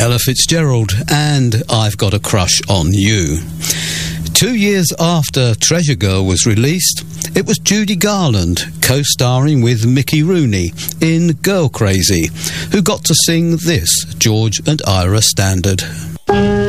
Ella Fitzgerald and I've Got a Crush on You. 2 years after Treasure Girl was released, it was Judy Garland, co-starring with Mickey Rooney in Girl Crazy, who got to sing this George and Ira standard.